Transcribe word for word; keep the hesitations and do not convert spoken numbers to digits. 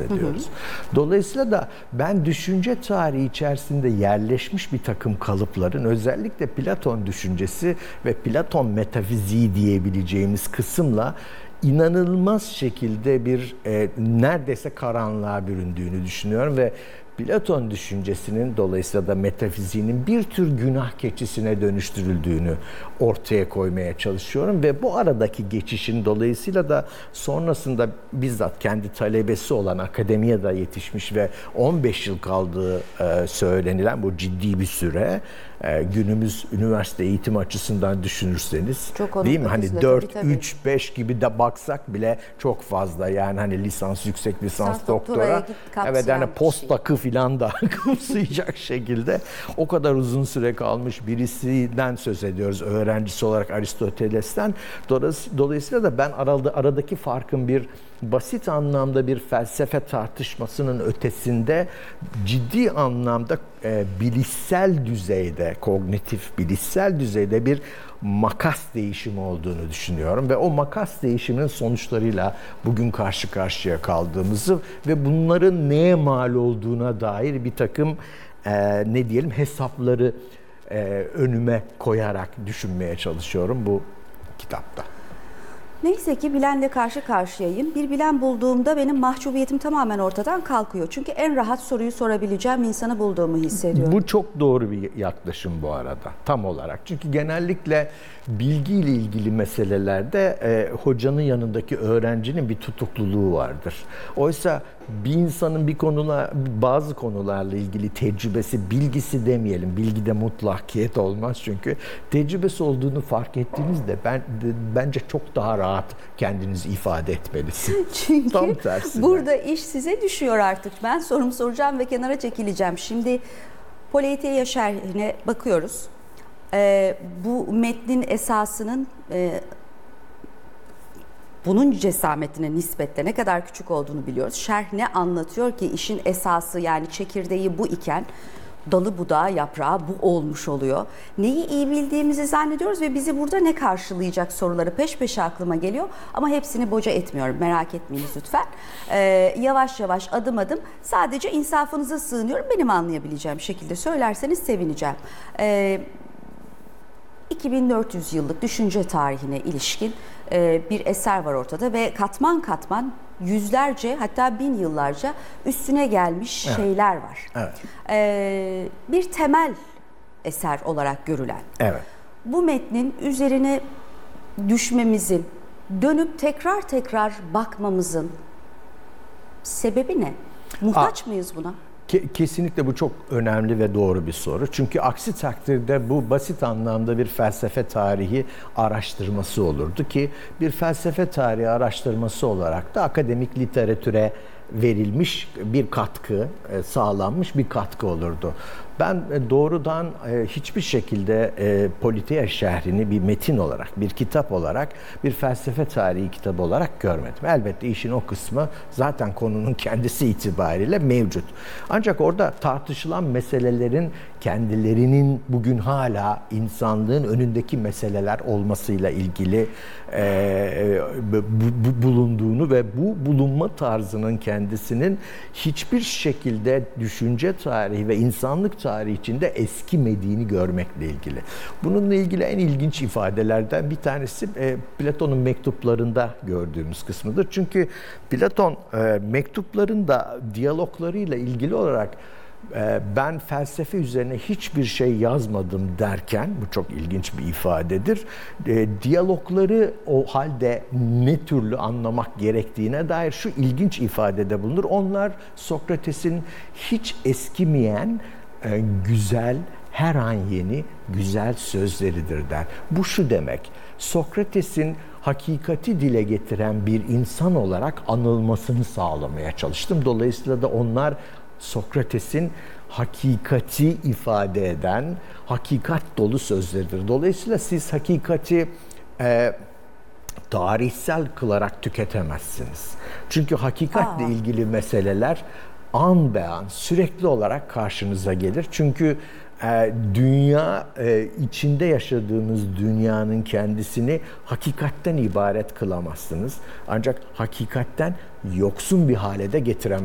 bahsediyoruz. Hı hı. Dolayısıyla da ben düşünce tarihi içerisinde yerleşmiş bir takım kalıpların, özellikle Platon düşüncesi ve Platon metafiziği diyebileceğimiz kısımla inanılmaz şekilde bir e, neredeyse karanlığa büründüğünü düşünüyorum ve Platon düşüncesinin, dolayısıyla da metafiziğinin bir tür günah keçisine dönüştürüldüğünü ortaya koymaya çalışıyorum ve bu aradaki geçişin dolayısıyla da sonrasında bizzat kendi talebesi olan akademiye da yetişmiş ve on beş yıl kaldığı e, söylenilen bu ciddi bir süre, e, günümüz üniversite eğitimi açısından düşünürseniz, değil mi? Hani dört, üç, beş gibi de baksak bile çok fazla, yani hani lisans, yüksek lisans, lisans doktora, evet, yani postakı filan da kapsayacak şekilde o kadar uzun süre kalmış birisinden söz ediyoruz, öğrencisi olarak Aristoteles'ten. Dolayısıyla da ben arada, aradaki farkın bir basit anlamda bir felsefe tartışmasının ötesinde ciddi anlamda e, bilişsel düzeyde, kognitif bilişsel düzeyde bir makas değişimi olduğunu düşünüyorum ve o makas değişiminin sonuçlarıyla bugün karşı karşıya kaldığımızı ve bunların neye mal olduğuna dair bir takım e, ne diyelim hesapları e, önüme koyarak düşünmeye çalışıyorum bu kitapta. Neyse ki bilenle karşı karşıyayım. Bir bilen bulduğumda benim mahcubiyetim tamamen ortadan kalkıyor. Çünkü en rahat soruyu sorabileceğim insanı bulduğumu hissediyorum. Bu çok doğru bir yaklaşım bu arada, tam olarak. Çünkü genellikle bilgiyle ilgili meselelerde e, hocanın yanındaki öğrencinin bir tutukluluğu vardır. Oysa bir insanın bir konula, bazı konularla ilgili tecrübesi, bilgisi demeyelim, bilgide mutlakiyet olmaz çünkü tecrübesi olduğunu fark ettiğinizde ben de, bence çok daha rahat kendinizi ifade etmelisiniz. Çünkü tam tersine. Burada iş size düşüyor artık. Ben sorumu soracağım ve kenara çekileceğim. Şimdi Politeia şerhine bakıyoruz. Ee, bu metnin esasının e, bunun cesametine nispetle ne kadar küçük olduğunu biliyoruz. Şerh ne anlatıyor ki işin esası, yani çekirdeği bu iken dalı budağı yaprağı bu olmuş oluyor. Neyi iyi bildiğimizi zannediyoruz ve bizi burada ne karşılayacak soruları peş peşe aklıma geliyor. Ama hepsini boca etmiyorum, merak etmeyiniz lütfen. Ee, yavaş yavaş, adım adım, sadece insafınıza sığınıyorum. Benim anlayabileceğim şekilde söylerseniz sevineceğim. Ee, iki bin dört yüz yıllık düşünce tarihine ilişkin bir eser var ortada ve katman katman yüzlerce, hatta bin yıllarca üstüne gelmiş evet. şeyler var. Evet. Ee, bir temel eser olarak görülen. Evet. Bu metnin üzerine düşmemizin, dönüp tekrar tekrar bakmamızın sebebi ne? Muhtaç Aa. mıyız buna? Kesinlikle bu çok önemli ve doğru bir soru. Çünkü aksi takdirde bu basit anlamda bir felsefe tarihi araştırması olurdu ki bir felsefe tarihi araştırması olarak da akademik literatüre verilmiş bir katkı, sağlanmış bir katkı olurdu. Ben doğrudan hiçbir şekilde Politeia şerhini bir metin olarak, bir kitap olarak, bir felsefe tarihi kitabı olarak görmedim. Elbette işin o kısmı zaten konunun kendisi itibariyle mevcut. Ancak orada tartışılan meselelerin kendilerinin bugün hala insanlığın önündeki meseleler olmasıyla ilgili e, bu, bulunduğunu ve bu bulunma tarzının kendisinin hiçbir şekilde düşünce tarihi ve insanlık tarihi içinde eskimediğini görmekle ilgili. Bununla ilgili en ilginç ifadelerden bir tanesi e, Platon'un mektuplarında gördüğümüz kısmıdır. Çünkü Platon e, mektuplarında diyaloglarıyla ilgili olarak ben felsefe üzerine hiçbir şey yazmadım derken, bu çok ilginç bir ifadedir, e, diyalogları o halde ne türlü anlamak gerektiğine dair şu ilginç ifadede bulunur. Onlar Sokrates'in hiç eskimeyen, e, güzel, her an yeni, güzel sözleridir der. Bu şu demek, Sokrates'in hakikati dile getiren bir insan olarak anılmasını sağlamaya çalıştım. Dolayısıyla da onlar Sokrates'in hakikati ifade eden, hakikat dolu sözleridir. Dolayısıyla siz hakikati e, tarihsel kılarak tüketemezsiniz. Çünkü hakikatle Aa. ilgili meseleler an be an sürekli olarak karşınıza gelir. Çünkü e, dünya, e, içinde yaşadığınız dünyanın kendisini hakikatten ibaret kılamazsınız. Ancak hakikatten yoksun bir hale de getiremezsiniz.